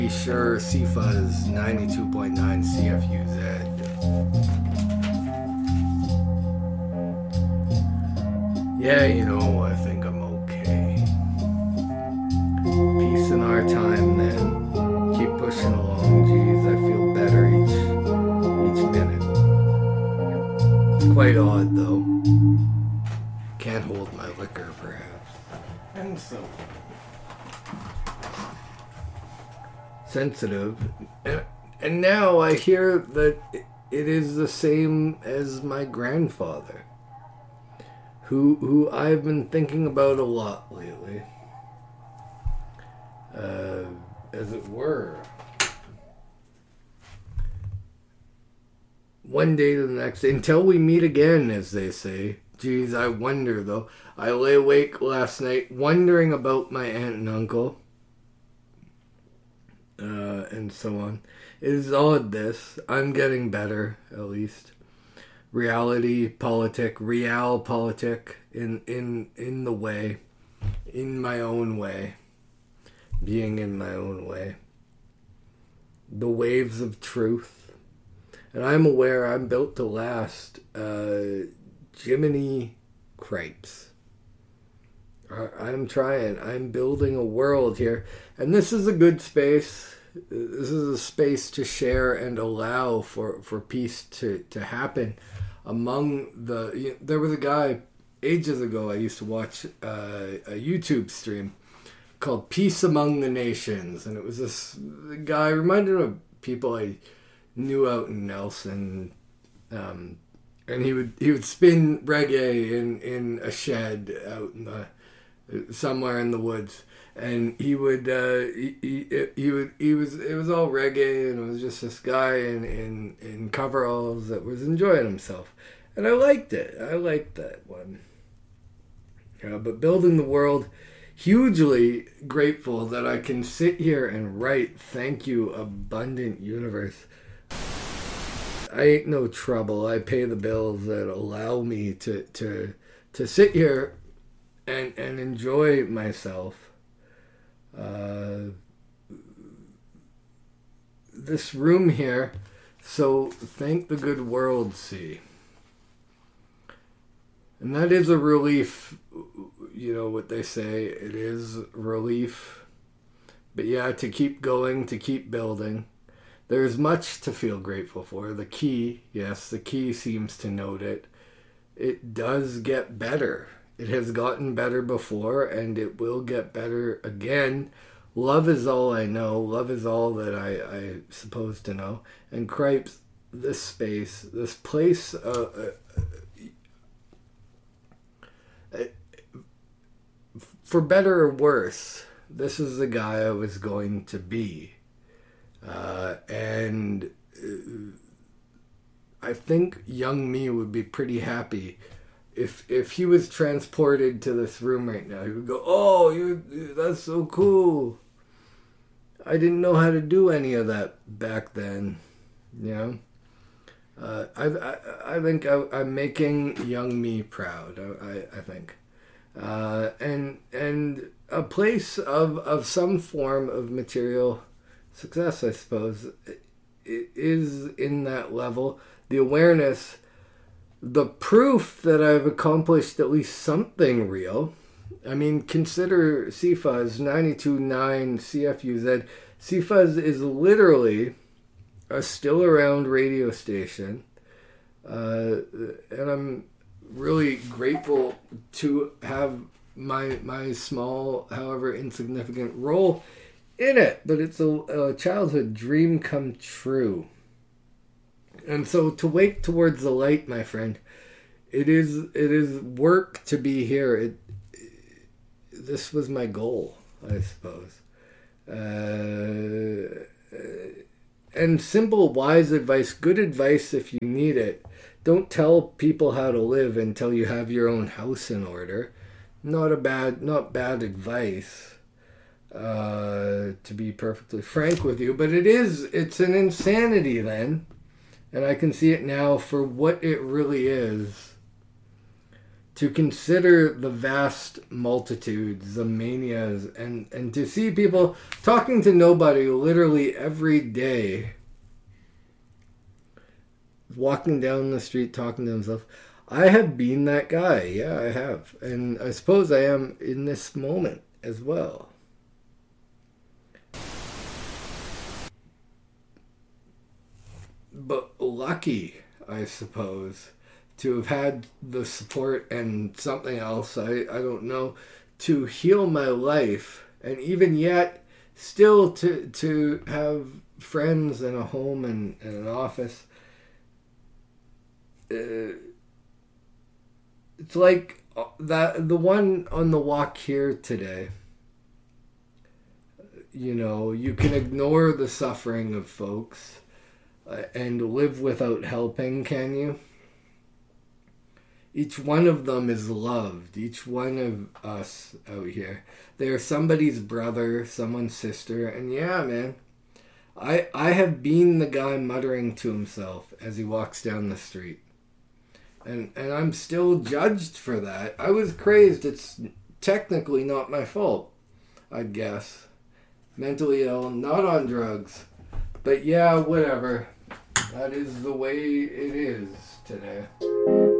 Sure, CFuzz 92.9 CFUZ. Yeah, I think I'm okay. Peace in our time then. Keep pushing along, geez, I feel better each minute. It's quite odd though. Can't hold my liquor perhaps. And so sensitive, and now I hear that it is the same as my grandfather, who I've been thinking about a lot lately, as it were. One day to the next, until we meet again, as they say. Geez, I wonder though. I lay awake last night wondering about my aunt and uncle. And so on. It is odd this. I'm getting better, at least. Realpolitik in the way. In my own way. Being in my own way. The waves of truth. And I'm aware I'm built to last. Jiminy Cripes. I'm trying. I'm building a world here. And this is a good space. This is a space to share and allow for peace to happen among the... there was a guy ages ago I used to watch a YouTube stream called Peace Among the Nations. And it was this guy, reminded of people I knew out in Nelson. And he would spin reggae in a shed out in the... somewhere in the woods, and it was all reggae, and it was just this guy in coveralls that was enjoying himself, and I liked it. I liked that one. But building the world, hugely grateful that I can sit here and write. Thank you, abundant universe. I ain't no trouble. I pay the bills that allow me to sit here and enjoy myself. This room here, so thank the good world, see. And that is a relief, what they say, it is relief. But yeah, to keep going, to keep building. There's much to feel grateful for. The key seems to note it. It does get better. It has gotten better before, and it will get better again. Love is all I know. Love is all that I suppose to know. And Cripes, this space, this place, for better or worse, this is the guy I was going to be. And I think young me would be pretty happy if he was transported to this room right now. He would go, "Oh, that's so cool. I didn't know how to do any of that back then." I think I'm making young me proud. I think, and a place of some form of material success, I suppose, is in that level. The awareness. The proof that I've accomplished at least something real. I mean, consider CFuzz 92.9 CFUZ. CFuzz is literally a still around radio station. And I'm really grateful to have my small, however insignificant role in it. But it's a childhood dream come true. And so to wake towards the light, my friend, it is work to be here. This was my goal, I suppose. And simple, wise advice, good advice if you need it. Don't tell people how to live until you have your own house in order. Not bad advice, to be perfectly frank with you. But it's an insanity then. And I can see it now for what it really is. to consider the vast multitudes, the manias, and to see people talking to nobody literally every day, walking down the street talking to themselves. I have been that guy. Yeah, I have. And I suppose I am in this moment as well. But lucky, I suppose, to have had the support and something else, I don't know, to heal my life. And even yet, still to have friends and a home and an office. It's like the one on the walk here today. You know, you can ignore the suffering of folks and live without helping, can you? Each one of them is loved. Each one of us out here. They're somebody's brother, someone's sister, and yeah, man. I have been the guy muttering to himself as he walks down the street. And I'm still judged for that. I was crazed. It's technically not my fault, I'd guess. Mentally ill, not on drugs. But yeah, whatever. That is the way it is today.